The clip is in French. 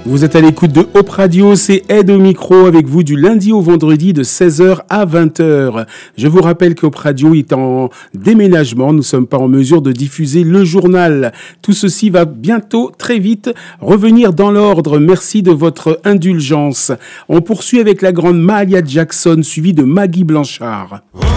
Vous êtes à l'écoute de Hop Radio, c'est Ed au micro avec vous du lundi au vendredi de 16h à 20h. Je vous rappelle que Hop Radio est en déménagement, nous ne sommes pas en mesure de diffuser le journal. Tout ceci va bientôt, très vite, revenir dans l'ordre. Merci de votre indulgence. On poursuit avec la grande Mahalia Jackson, suivie de Maggie Blanchard.